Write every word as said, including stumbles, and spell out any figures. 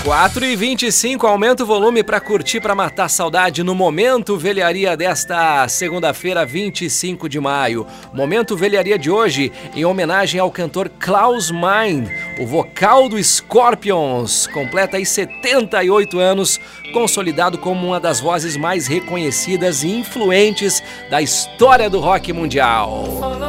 quatro e vinte e cinco, aumenta o volume para curtir, para matar saudade no Momento Velharia desta segunda-feira, vinte e cinco de maio. Momento Velharia de hoje, em homenagem ao cantor Klaus Meine, o vocal do Scorpions, completa aí setenta e oito anos, consolidado como uma das vozes mais reconhecidas e influentes da história do rock mundial.